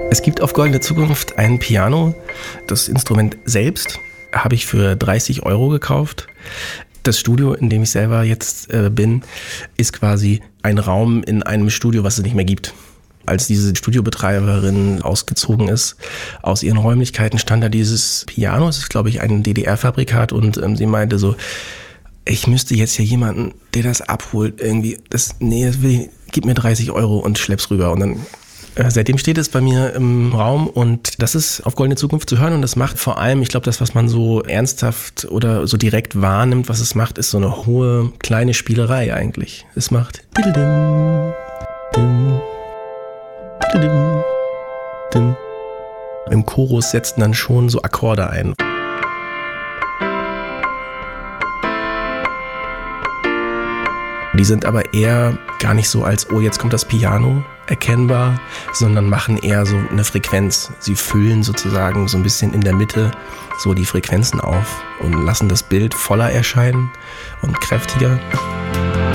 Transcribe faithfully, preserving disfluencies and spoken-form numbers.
Es gibt auf Goldene Zukunft ein Piano. Das Instrument selbst habe ich für dreißig Euro gekauft. Das Studio, in dem ich selber jetzt äh, bin, ist quasi ein Raum in einem Studio, was es nicht mehr gibt. Als diese Studiobetreiberin ausgezogen ist aus ihren Räumlichkeiten, stand da dieses Piano. Es ist, glaube ich, ein D D R-Fabrikat und ähm, sie meinte so, ich müsste jetzt hier jemanden, der das abholt, irgendwie, das, nee, das will ich, gib mir dreißig Euro und schlepp's rüber. Und dann, äh, seitdem steht es bei mir im Raum und das ist auf Goldene Zukunft zu hören und das macht vor allem, ich glaube, das, was man so ernsthaft oder so direkt wahrnimmt, was es macht, ist so eine hohe, kleine Spielerei eigentlich. Es macht diddledim, dim, diddledim, dim. Im Chorus setzen dann schon so Akkorde ein. Die sind aber eher gar nicht so als, oh, jetzt kommt das Piano erkennbar, sondern machen eher so eine Frequenz. Sie füllen sozusagen so ein bisschen in der Mitte so die Frequenzen auf und lassen das Bild voller erscheinen und kräftiger.